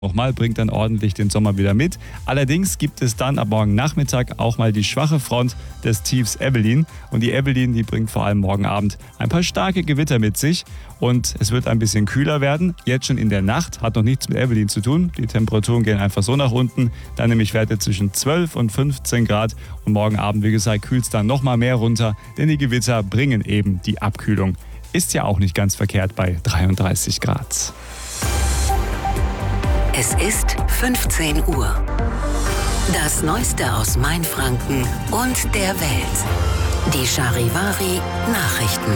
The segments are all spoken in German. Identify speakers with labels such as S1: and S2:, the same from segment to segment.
S1: Nochmal bringt dann ordentlich den Sommer wieder mit. Allerdings gibt es dann ab morgen Nachmittag auch mal die schwache Front des Tiefs Evelyn. Und die Evelyn, die bringt vor allem morgen Abend ein paar starke Gewitter mit sich. Und es wird ein bisschen kühler werden. Jetzt schon in der Nacht, hat noch nichts mit Evelyn zu tun. Die Temperaturen gehen einfach so nach unten. Dann nämlich Werte zwischen 12 und 15 Grad. Und morgen Abend, wie gesagt, kühlt es dann nochmal mehr runter. Denn die Gewitter bringen eben die Abkühlung. Ist ja auch nicht ganz verkehrt bei 33 Grad.
S2: Es ist 15 Uhr. Das Neueste aus Mainfranken und der Welt. Die Charivari Nachrichten.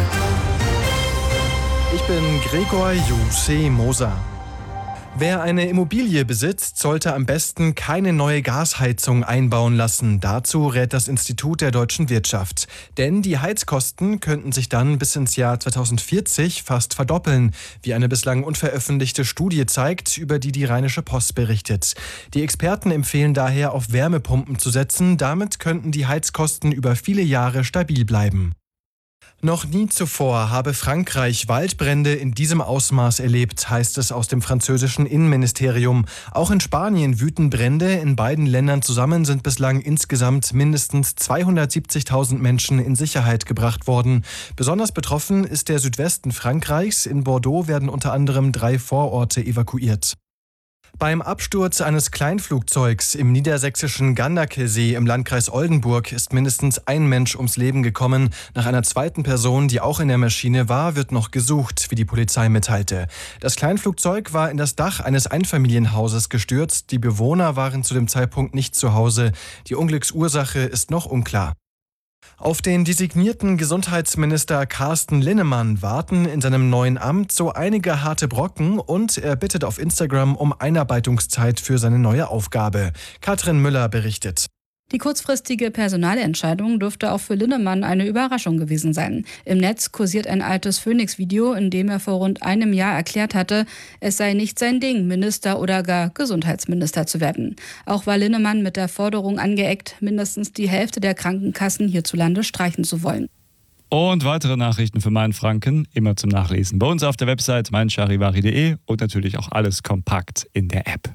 S3: Ich bin Gregor Jussi Moser. Wer eine Immobilie besitzt, sollte am besten keine neue Gasheizung einbauen lassen. Dazu rät das Institut der deutschen Wirtschaft. Denn die Heizkosten könnten sich dann bis ins Jahr 2040 fast verdoppeln, wie eine bislang unveröffentlichte Studie zeigt, über die die Rheinische Post berichtet. Die Experten empfehlen daher, auf Wärmepumpen zu setzen. Damit könnten die Heizkosten über viele Jahre stabil bleiben. Noch nie zuvor habe Frankreich Waldbrände in diesem Ausmaß erlebt, heißt es aus dem französischen Innenministerium. Auch in Spanien wüten Brände. In beiden Ländern zusammen sind bislang insgesamt mindestens 270.000 Menschen in Sicherheit gebracht worden. Besonders betroffen ist der Südwesten Frankreichs. In Bordeaux werden unter anderem 3 Vororte evakuiert. Beim Absturz eines Kleinflugzeugs im niedersächsischen Ganderkesee im Landkreis Oldenburg ist mindestens ein Mensch ums Leben gekommen. Nach einer zweiten Person, die auch in der Maschine war, wird noch gesucht, wie die Polizei mitteilte. Das Kleinflugzeug war in das Dach eines Einfamilienhauses gestürzt. Die Bewohner waren zu dem Zeitpunkt nicht zu Hause. Die Unglücksursache ist noch unklar. Auf den designierten Gesundheitsminister Carsten Linnemann warten in seinem neuen Amt so einige harte Brocken und er bittet auf Instagram um Einarbeitungszeit für seine neue Aufgabe. Katrin Müller berichtet.
S4: Die kurzfristige Personalentscheidung dürfte auch für Linnemann eine Überraschung gewesen sein. Im Netz kursiert ein altes Phoenix-Video, in dem er vor rund einem Jahr erklärt hatte, es sei nicht sein Ding, Minister oder gar Gesundheitsminister zu werden. Auch war Linnemann mit der Forderung angeeckt, mindestens die Hälfte der Krankenkassen hierzulande streichen zu wollen.
S1: Und weitere Nachrichten für Mainfranken immer zum Nachlesen bei uns auf der Website meincharivari.de und natürlich auch alles kompakt in der App.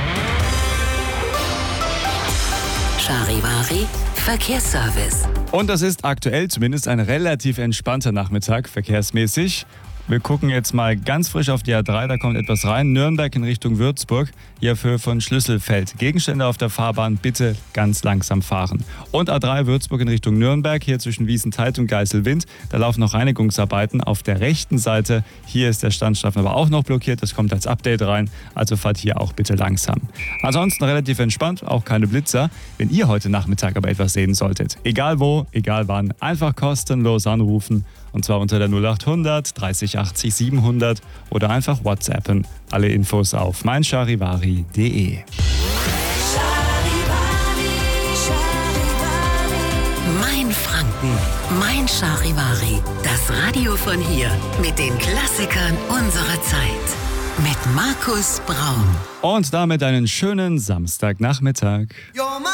S2: Charivari Verkehrsservice.
S1: Und das ist aktuell zumindest ein relativ entspannter Nachmittag verkehrsmäßig. Wir gucken jetzt mal ganz frisch auf die A3, da kommt etwas rein. Nürnberg in Richtung Würzburg, hier auf Höhe von Schlüsselfeld. Gegenstände auf der Fahrbahn bitte ganz langsam fahren. Und A3 Würzburg in Richtung Nürnberg, hier zwischen Wiesentheit und Geiselwind. Da laufen noch Reinigungsarbeiten auf der rechten Seite. Hier ist der Standstreifen aber auch noch blockiert, das kommt als Update rein. Also fahrt hier auch bitte langsam. Ansonsten relativ entspannt, auch keine Blitzer. Wenn ihr heute Nachmittag aber etwas sehen solltet, egal wo, egal wann, einfach kostenlos anrufen. Und zwar unter der 0800 30 80 700 oder einfach WhatsAppen. Alle Infos auf meincharivari.de.
S2: Mainfranken, Mein Charivari. Das Radio von hier mit den Klassikern unserer Zeit. Mit Markus Braun.
S1: Und damit einen schönen Samstagnachmittag.